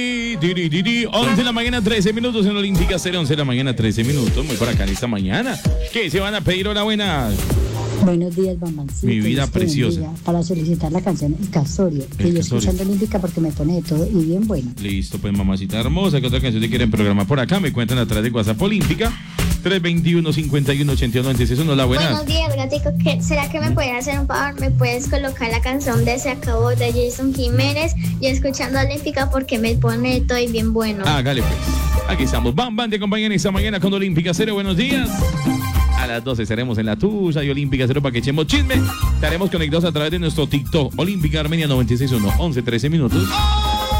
11 de la mañana, 13 minutos en Olímpica 0, 11 de la mañana, 13 minutos. Muy por acá en esta mañana. ¿Qué se van a pedir? Hola, buenas. Buenos días, Bambancito. Mi vida preciosa. Para solicitar la canción El Castorio, que yo escuchando Olímpica porque me pone de todo y bien buena. Listo, pues mamacita hermosa. ¿Qué otra canción te quieren programar por acá? Me cuentan atrás de WhatsApp Olímpica. 321-51-81-96. Hola, buenas. Buenos días, gatico. ¿Será que me puedes hacer un favor? ¿Me puedes colocar la canción de Se Acabó de Jason Jiménez? Yo escuchando Olímpica porque me pone de todo y bien bueno. Hágale pues. Aquí estamos. Bam, te acompañan esta mañana con Olímpica 0. Buenos días. A las 12 estaremos en la tuya y Olímpica 0 para que echemos chisme. Estaremos conectados a través de nuestro TikTok. Olímpica Armenia 96.1. 11, 13 minutos.